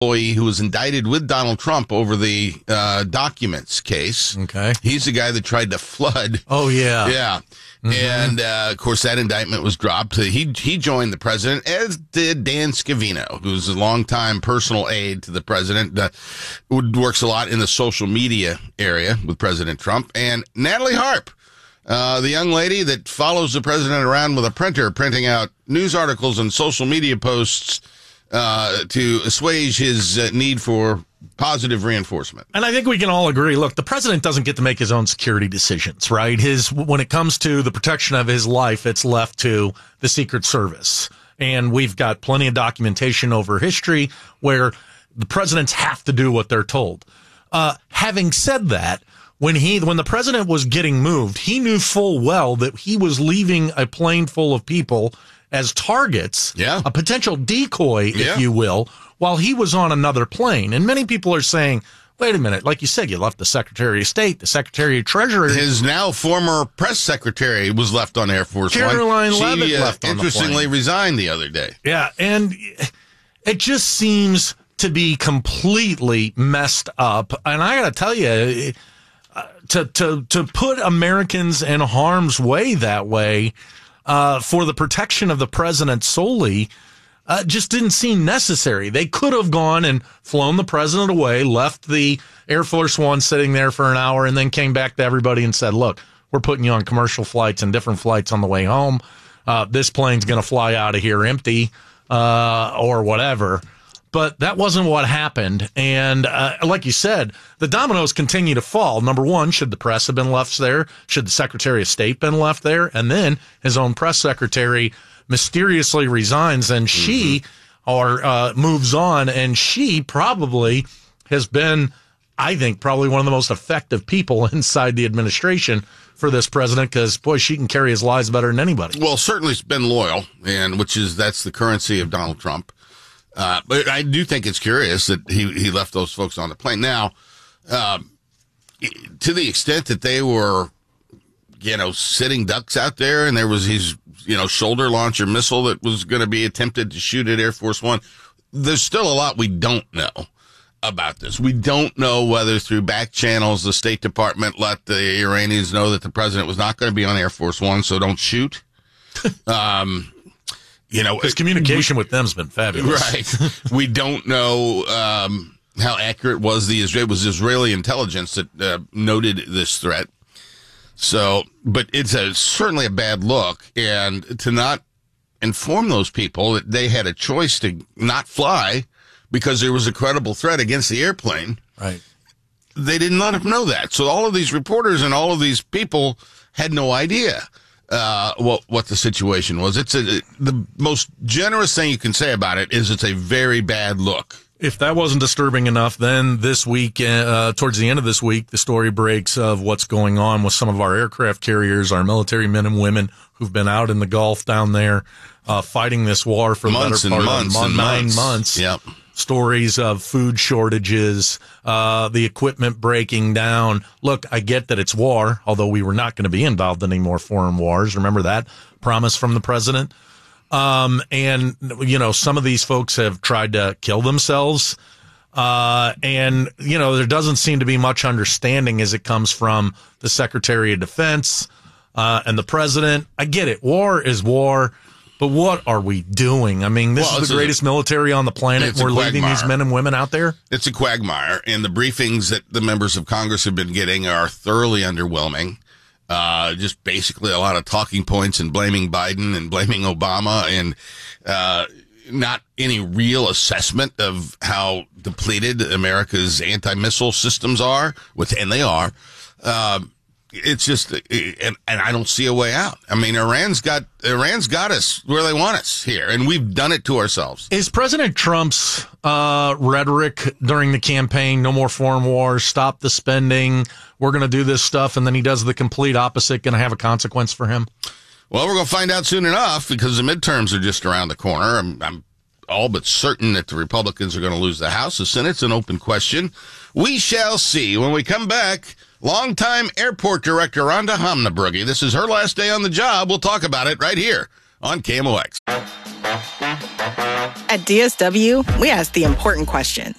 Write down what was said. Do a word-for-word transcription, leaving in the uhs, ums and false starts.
employee who was indicted with Donald Trump over the uh, documents case. Okay. He's the guy that tried to flood. Oh, yeah. Yeah. Mm-hmm. And, uh, of course, that indictment was dropped. He he joined the president, as did Dan Scavino, who's a longtime personal aide to the president, uh, who works a lot in the social media area with President Trump, and Natalie Harp, uh, the young lady that follows the president around with a printer, printing out news articles and social media posts uh, to assuage his uh, need for positive reinforcement. And I think we can all agree, look, the president doesn't get to make his own security decisions, right? His, when it comes to the protection of his life, it's left to the Secret Service. And we've got plenty of documentation over history where the presidents have to do what they're told. Uh, having said that, when he, when the president was getting moved, he knew full well that he was leaving a plane full of people as targets, yeah. a potential decoy, if yeah. you will, while he was on another plane. And many people are saying, wait a minute, like you said, you left the Secretary of State, the Secretary of Treasury. His now former press secretary was left on Air Force One. Caroline She, Leavitt uh, left on the interestingly plane. resigned the other day. Yeah, and it just seems to be completely messed up. And I got to tell you, uh, to, to, to put Americans in harm's way that way, uh, for the protection of the president solely, Uh, just didn't seem necessary. They could have gone and flown the president away, left the Air Force One sitting there for an hour, and then came back to everybody and said, look, we're putting you on commercial flights and different flights on the way home. Uh, this plane's going to fly out of here empty, uh, or whatever. But that wasn't what happened. And uh, like you said, the dominoes continue to fall. Number one, should the press have been left there? Should the Secretary of State been left there? And then his own press secretary mysteriously resigns, and she mm-hmm. or uh, moves on, and she probably has been, I think, probably one of the most effective people inside the administration for this president, because, boy, she can carry his lies better than anybody. Well, certainly it's been loyal, and which is that's the currency of Donald Trump. Uh, but I do think it's curious that he, he left those folks on the plane. Now, um, to the extent that they were, you know, sitting ducks out there, and there was his, you know, shoulder launcher missile that was going to be attempted to shoot at Air Force One. There's still a lot we don't know about this. We don't know whether through back channels the State Department let the Iranians know that the president was not going to be on Air Force One, so don't shoot. um, you know, his communication we, with them's been fabulous. Right. We don't know um, how accurate was the Israel was Israeli intelligence that uh, noted this threat. So, but it's a, certainly a bad look, and to not inform those people that they had a choice to not fly because there was a credible threat against the airplane. Right. They didn't let them know that. So all of these reporters and all of these people had no idea uh, what what the situation was. It's a, the most generous thing you can say about it is it's a very bad look. If that wasn't disturbing enough, then this week, uh, towards the end of this week, the story breaks of what's going on with some of our aircraft carriers, our military men and women who've been out in the Gulf down there, uh, fighting this war for months the better part and months of and nine months. months. Yep. Stories of food shortages, uh, the equipment breaking down. Look, I get that it's war, although we were not going to be involved in any more foreign wars. Remember that promise from the president? Um, and, you know, some of these folks have tried to kill themselves. Uh, and, you know, there doesn't seem to be much understanding as it comes from the Secretary of Defense, uh, and the president. I get it. War is war, but what are we doing? I mean, this well, is the greatest a, military on the planet. We're leaving these men and women out there. It's a quagmire, and the briefings that the members of Congress have been getting are thoroughly underwhelming. Uh, just basically a lot of talking points and blaming Biden and blaming Obama, and uh, not any real assessment of how depleted America's anti-missile systems are, with, and they are. Uh, it's just, and, and I don't see a way out. I mean, Iran's got, Iran's got us where they want us here, and we've done it to ourselves. Is President Trump's uh, rhetoric during the campaign, no more foreign wars, stop the spending, we're going to do this stuff, and then he does the complete opposite, going to have a consequence for him? Well, we're going to find out soon enough, because the midterms are just around the corner. I'm, I'm all but certain that the Republicans are going to lose the House. The Senate's an open question. We shall see. When we come back, longtime airport director Rhonda Hamnabrugge. This is her last day on the job. We'll talk about it right here on K M O X. At D S W, we ask the important questions.